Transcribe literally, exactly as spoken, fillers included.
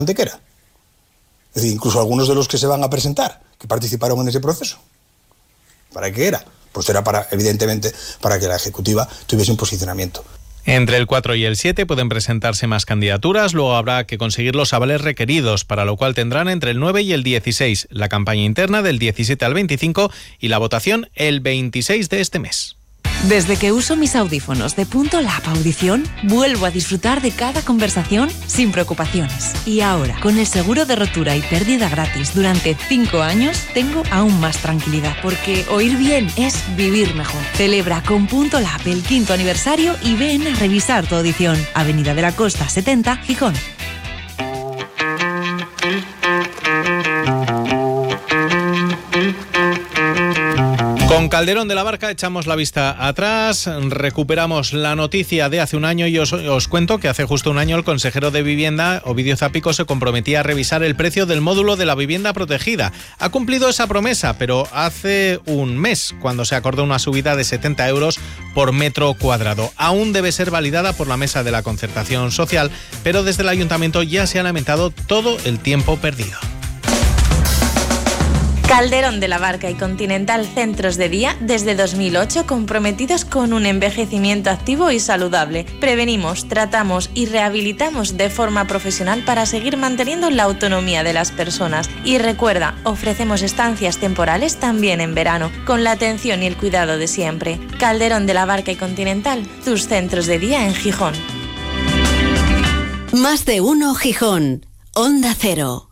Antequera. Es decir, incluso algunos de los que se van a presentar, que participaron en ese proceso. ¿Para qué era? Pues era para, evidentemente, para que la Ejecutiva tuviese un posicionamiento. Entre el cuatro y el siete pueden presentarse más candidaturas, luego habrá que conseguir los avales requeridos, para lo cual tendrán entre el nueve y el dieciséis, la campaña interna del diecisiete al veinticinco y la votación el veintiséis de este mes. Desde que uso mis audífonos de Punto Lab Audición, vuelvo a disfrutar de cada conversación sin preocupaciones. Y ahora, con el seguro de rotura y pérdida gratis durante cinco años, tengo aún más tranquilidad, porque oír bien es vivir mejor. Celebra con Punto Lab el quinto aniversario y ven a revisar tu audición. Avenida de la Costa setenta, Gijón. Con Calderón de la Barca echamos la vista atrás, recuperamos la noticia de hace un año y os, os cuento que hace justo un año el consejero de Vivienda, Ovidio Zapico, se comprometía a revisar el precio del módulo de la vivienda protegida. Ha cumplido esa promesa, pero hace un mes, cuando se acordó una subida de setenta euros por metro cuadrado. Aún debe ser validada por la Mesa de la Concertación Social, pero desde el Ayuntamiento ya se ha lamentado todo el tiempo perdido. Calderón de la Barca y Continental Centros de Día, desde dos mil ocho, comprometidos con un envejecimiento activo y saludable. Prevenimos, tratamos y rehabilitamos de forma profesional para seguir manteniendo la autonomía de las personas. Y recuerda, ofrecemos estancias temporales también en verano, con la atención y el cuidado de siempre. Calderón de la Barca y Continental, tus centros de día en Gijón. Más de uno Gijón. Onda Cero.